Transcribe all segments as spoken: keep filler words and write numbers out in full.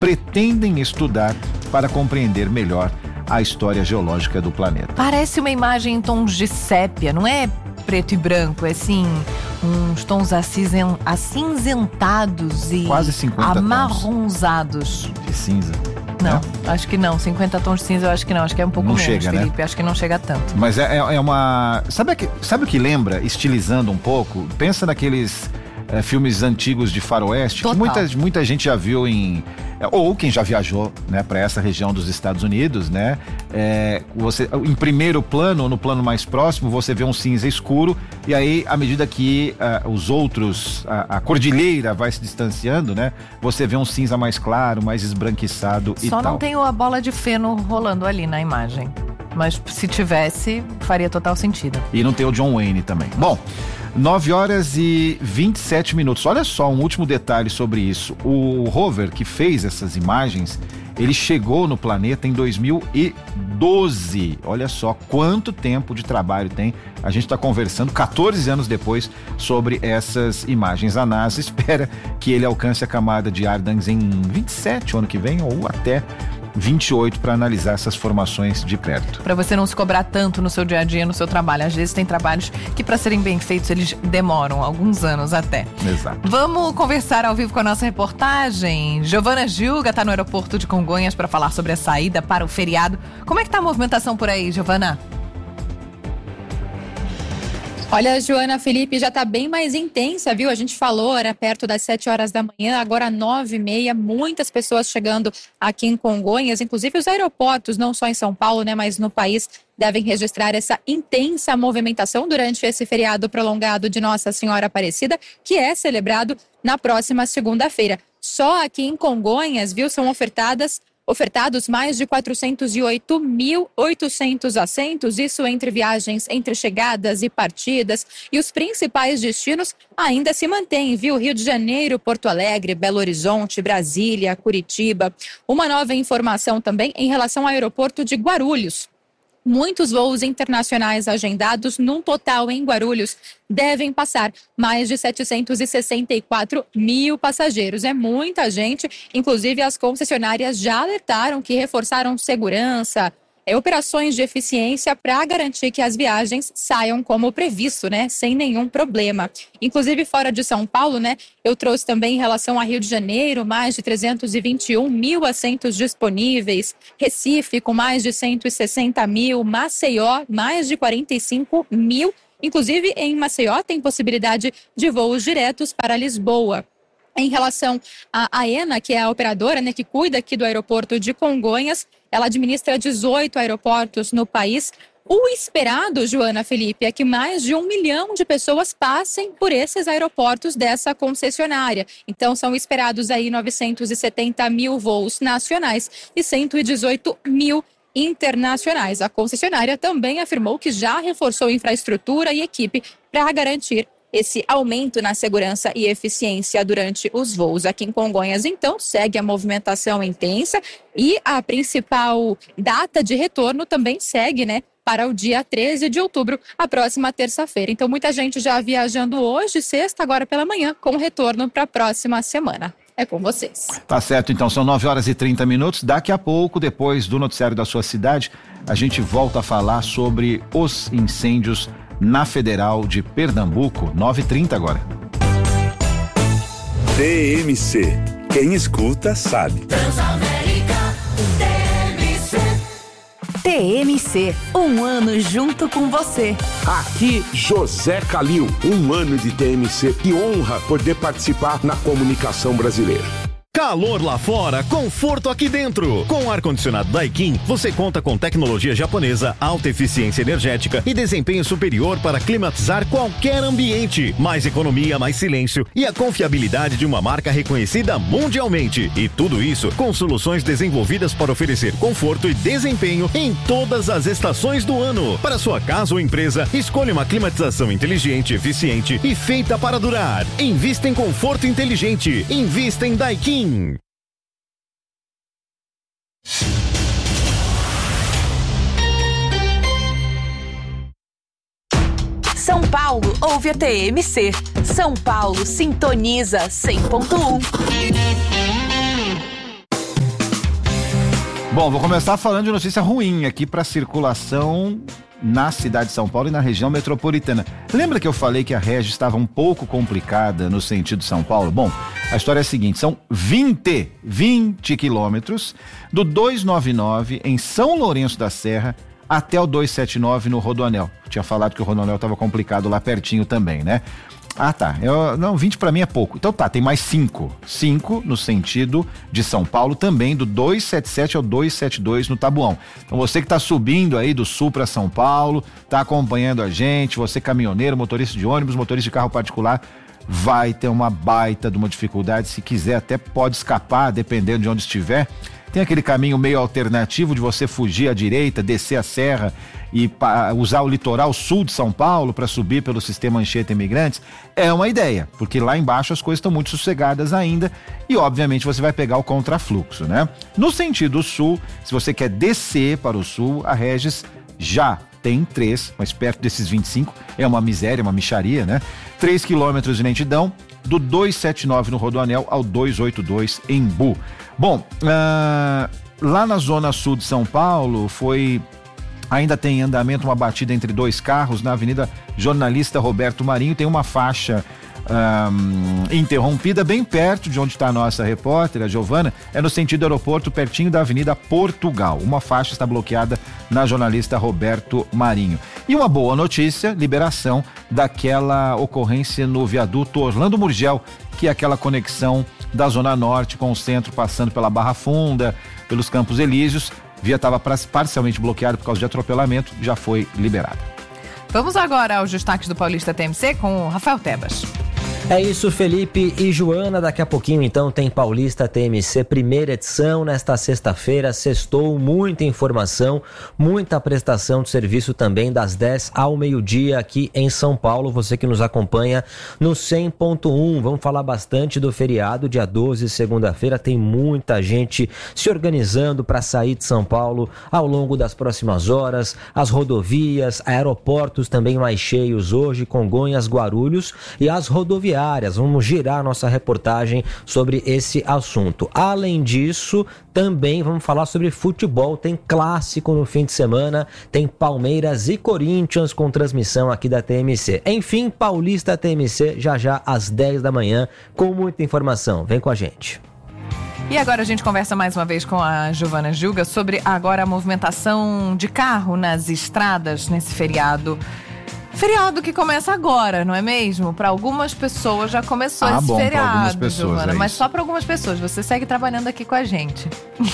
pretendem estudar para compreender melhor a história geológica do planeta. Parece uma imagem em tons de sépia, não é preto e branco, é assim, uns tons acinzen, acinzentados e quase cinquenta amarronzados. Tons de cinza. Não, é? acho que não. cinquenta tons de cinza eu acho que não. Acho que é um pouco não menos, chega, Felipe. Né? Acho que não chega tanto. Mas é, é uma... Sabe, que, sabe o que lembra, estilizando um pouco? Pensa naqueles é, filmes antigos de faroeste. Que muita, muita gente já viu em... Ou quem já viajou, né, para essa região dos Estados Unidos, né? É, você, em primeiro plano, ou no plano mais próximo, você vê um cinza escuro. E aí, à medida que uh, os outros, a, a cordilheira vai se distanciando, né? Você vê um cinza mais claro, mais esbranquiçado e Só tal. não tem a bola de feno rolando ali na imagem. Mas se tivesse, faria total sentido. E não tem o John Wayne também. Bom, nove horas e vinte e sete minutos. Olha só um último detalhe sobre isso. O rover que fez essas imagens, ele chegou no planeta em dois mil e doze. Olha só quanto tempo de trabalho tem. A gente está conversando quatorze anos depois sobre essas imagens. A NASA espera que ele alcance a camada de Ardans em vinte e sete, o ano que vem, ou até vinte e oito, para analisar essas formações de perto. Para você não se cobrar tanto no seu dia a dia, no seu trabalho. Às vezes tem trabalhos que, para serem bem feitos, eles demoram alguns anos até. Exato. Vamos conversar ao vivo com a nossa reportagem. Giovana Gilga está no aeroporto de Congonhas para falar sobre a saída para o feriado. Como é que tá a movimentação por aí, Giovana? Olha, Joana, Felipe, já está bem mais intensa, viu? A gente falou, era perto das sete horas da manhã, agora nove e meia, muitas pessoas chegando aqui em Congonhas, inclusive os aeroportos, não só em São Paulo, né, mas no país, devem registrar essa intensa movimentação durante esse feriado prolongado de Nossa Senhora Aparecida, que é celebrado na próxima segunda-feira. Só aqui em Congonhas, viu, são ofertadas Ofertados mais de quatrocentos e oito mil e oitocentos assentos, isso entre viagens, entre chegadas e partidas. E os principais destinos ainda se mantêm, viu? Rio de Janeiro, Porto Alegre, Belo Horizonte, Brasília, Curitiba. Uma nova informação também em relação ao aeroporto de Guarulhos. Muitos voos internacionais agendados, num total em Guarulhos, devem passar mais de setecentos e sessenta e quatro mil passageiros. É muita gente, inclusive as concessionárias já alertaram que reforçaram segurança, é, operações de eficiência para garantir que as viagens saiam como previsto, né, sem nenhum problema. Inclusive fora de São Paulo, né, eu trouxe também em relação a Rio de Janeiro, mais de trezentos e vinte e um mil assentos disponíveis, Recife com mais de cento e sessenta mil, Maceió mais de quarenta e cinco mil, inclusive em Maceió tem possibilidade de voos diretos para Lisboa. Em relação à AENA, que é a operadora, né, que cuida aqui do aeroporto de Congonhas, ela administra dezoito aeroportos no país. O esperado, Joana, Felipe, é que mais de um milhão de pessoas passem por esses aeroportos dessa concessionária. Então, são esperados aí novecentos e setenta mil voos nacionais e cento e dezoito mil internacionais. A concessionária também afirmou que já reforçou infraestrutura e equipe para garantir esse aumento na segurança e eficiência durante os voos. Aqui em Congonhas, então, segue a movimentação intensa e a principal data de retorno também segue, né, para o dia treze de outubro, a próxima terça-feira. Então, muita gente já viajando hoje, sexta, agora pela manhã, com retorno para a próxima semana. É com vocês. Tá certo, então, são nove horas e trinta minutos. Daqui a pouco, depois do noticiário da sua cidade, a gente volta a falar sobre os incêndios na Federal de Pernambuco. Nove e trinta agora. T M C. Quem escuta sabe. Transamérica, T M C. T M C, um ano junto com você. Aqui, José Calil, um ano de T M C. Que honra poder participar na comunicação brasileira. Calor lá fora, conforto aqui dentro. Com o ar-condicionado Daikin, você conta com tecnologia japonesa, alta eficiência energética e desempenho superior para climatizar qualquer ambiente. Mais economia, mais silêncio e a confiabilidade de uma marca reconhecida mundialmente. E tudo isso com soluções desenvolvidas para oferecer conforto e desempenho em todas as estações do ano. Para sua casa ou empresa, escolha uma climatização inteligente, eficiente e feita para durar. Invista em conforto inteligente. Invista em Daikin. São Paulo ouve a T M C. São Paulo sintoniza cem ponto um. Bom, vou começar falando de notícia ruim aqui para circulação na cidade de São Paulo e na região metropolitana. Lembra que eu falei que a Regi estava um pouco complicada no sentido São Paulo? Bom, a história é a seguinte, são vinte, vinte quilômetros do duzentos e noventa e nove em São Lourenço da Serra até o duzentos e setenta e nove no Rodoanel. Tinha falado que o Rodoanel estava complicado lá pertinho também, né? Ah, tá. Eu, não, vinte para mim é pouco. Então tá, tem mais cinco. cinco no sentido de São Paulo também, do duzentos e setenta e sete ao duzentos e setenta e dois no Taboão. Então você que tá subindo aí do sul para São Paulo, tá acompanhando a gente, você caminhoneiro, motorista de ônibus, motorista de carro particular, vai ter uma baita de uma dificuldade. Se quiser até pode escapar, dependendo de onde estiver. Tem aquele caminho meio alternativo de você fugir à direita, descer a serra e pa, usar o litoral sul de São Paulo para subir pelo sistema Anchieta Imigrantes. É uma ideia, porque lá embaixo as coisas estão muito sossegadas ainda e obviamente você vai pegar o contrafluxo, né? No sentido sul, se você quer descer para o sul, a Regis já tem três, mas perto desses vinte e cinco, é uma miséria, uma mixaria, né? três quilômetros de lentidão, do duzentos e setenta e nove no Rodoanel ao duzentos e oitenta e dois em Bu. Bom, uh, lá na zona sul de São Paulo, foi... ainda tem em andamento uma batida entre dois carros na Avenida Jornalista Roberto Marinho, tem uma faixa um, interrompida bem perto de onde está a nossa repórter, a Giovana, é no sentido aeroporto, pertinho da Avenida Portugal. Uma faixa está bloqueada na Jornalista Roberto Marinho. E uma boa notícia, liberação daquela ocorrência no viaduto Orlando Murgel, que é aquela conexão da Zona Norte com o centro, passando pela Barra Funda, pelos Campos Elíseos. Via estava parcialmente bloqueada por causa de atropelamento, já foi liberada. Vamos agora aos destaques do Paulista T M C com o Rafael Tebas. É isso, Felipe e Joana. Daqui a pouquinho, então, tem Paulista T M C, primeira edição, nesta sexta-feira. Sextou, muita informação, muita prestação de serviço também, das dez ao meio-dia aqui em São Paulo. Você que nos acompanha no cem ponto um. Vamos falar bastante do feriado, dia doze, segunda-feira. Tem muita gente se organizando para sair de São Paulo ao longo das próximas horas. As rodovias, aeroportos também mais cheios hoje, Congonhas, Guarulhos e as rodoviárias. Vamos girar nossa reportagem sobre esse assunto. Além disso, também vamos falar sobre futebol. Tem clássico no fim de semana, tem Palmeiras e Corinthians com transmissão aqui da T M C. Enfim, Paulista T M C já já às dez da manhã com muita informação. Vem com a gente. E agora a gente conversa mais uma vez com a Giovana Gilga sobre agora a movimentação de carro nas estradas nesse feriado. Feriado que começa agora, não é mesmo? Para algumas pessoas já começou ah, esse bom, feriado, pessoas, Giovana, é mas só para algumas pessoas. Você segue trabalhando aqui com a gente.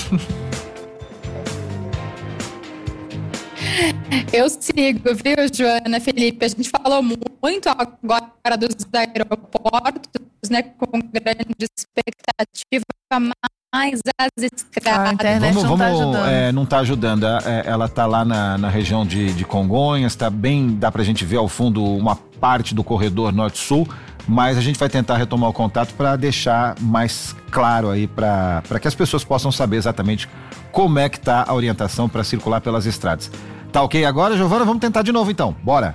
Eu sigo, viu, Joana, Felipe? A gente falou muito agora dos aeroportos, né, com grande expectativa, mais as estradas. A internet vamos, não vamos, tá ajudando. É, não tá ajudando. É, ela tá lá na, na região de, de Congonhas, tá bem, dá pra gente ver ao fundo uma parte do corredor norte-sul, mas a gente vai tentar retomar o contato para deixar mais claro aí, para que as pessoas possam saber exatamente como é que tá a orientação para circular pelas estradas. Tá ok agora, Giovana? Vamos tentar de novo então. Bora!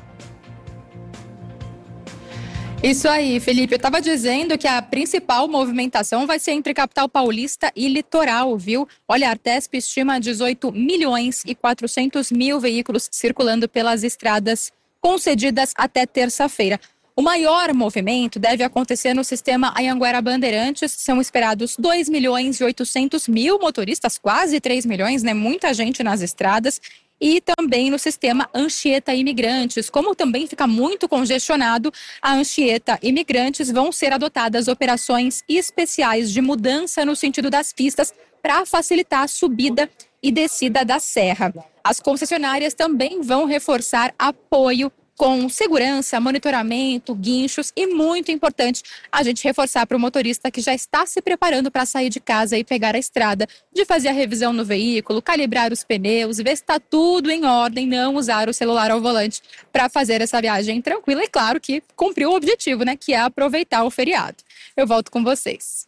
Isso aí, Felipe. Eu estava dizendo que a principal movimentação vai ser entre capital paulista e litoral, viu? Olha, a Artesp estima dezoito milhões e quatrocentos mil veículos circulando pelas estradas concedidas até terça-feira. O maior movimento deve acontecer no sistema Anhanguera Bandeirantes. São esperados dois milhões e oitocentos mil motoristas, quase três milhões, né? Muita gente nas estradas. E também no sistema Anchieta Imigrantes. Como também fica muito congestionado a Anchieta Imigrantes, vão ser adotadas operações especiais de mudança no sentido das pistas para facilitar a subida e descida da serra. As concessionárias também vão reforçar apoio com segurança, monitoramento, guinchos e, muito importante, a gente reforçar para o motorista que já está se preparando para sair de casa e pegar a estrada, de fazer a revisão no veículo, calibrar os pneus, ver se está tudo em ordem, não usar o celular ao volante para fazer essa viagem tranquila e, claro, que cumpriu o objetivo, né, que é aproveitar o feriado. Eu volto com vocês.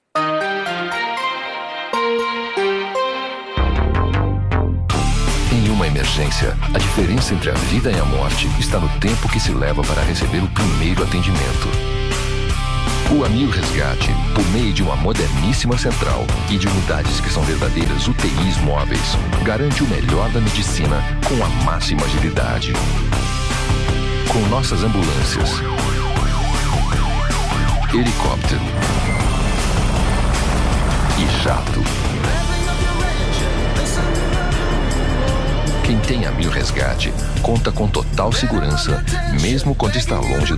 Uma emergência, a diferença entre a vida e a morte está no tempo que se leva para receber o primeiro atendimento. O Amil Resgate, por meio de uma moderníssima central e de unidades que são verdadeiras U T Is móveis, garante o melhor da medicina com a máxima agilidade. Com nossas ambulâncias, helicóptero e jato. Quem tem Amil Resgate conta com total segurança, mesmo quando está longe